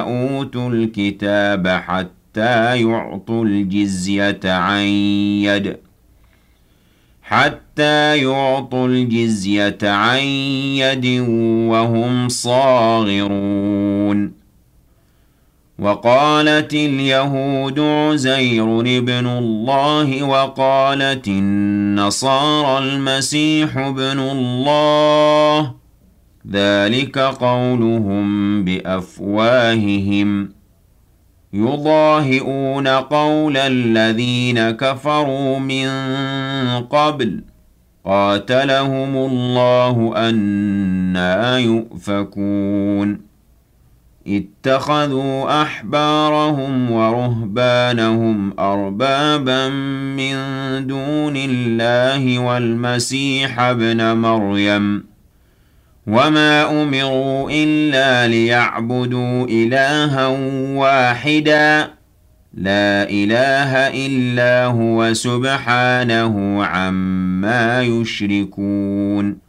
أوتوا الكتاب حتى يعطوا الجزية عن يد وهم صاغرون. وقالت اليهود عزير ابن الله وقالت النصارى المسيح ابن الله، ذلك قولهم بأفواههم، يضاهئون قول الذين كفروا من قبل، قاتلهم الله أنى يؤفكون. اتخذوا أحبارهم ورهبانهم أربابا من دون الله والمسيح ابن مريم، وما أمروا إلا ليعبدوا إلها واحدا لا إله إلا هو سبحانه عما يشركون.